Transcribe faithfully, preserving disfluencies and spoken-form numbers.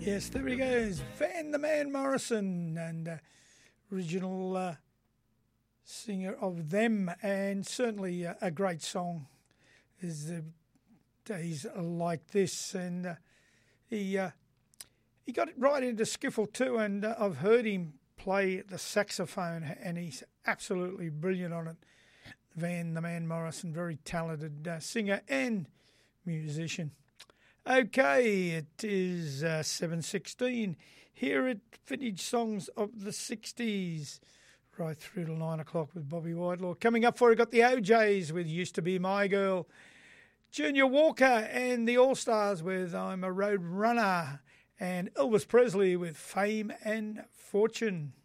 Yes, there he goes, Van the Man Morrison, and uh, original uh, singer of Them, and certainly uh, a great song is the Days Like This, and uh, he uh, he got it right into skiffle too, and uh, I've heard him play the saxophone, and he's absolutely brilliant on it. Van the Man Morrison, very talented uh, singer and musician. Okay, it is uh, seven sixteen here at Vintage Songs of the sixties, right through to nine o'clock with Bobby Whitelaw. Coming up for it, got the O Js with Used to Be My Girl, Junior Walker and the All-Stars with I'm a Road Runner, and Elvis Presley with Fame and Fortune.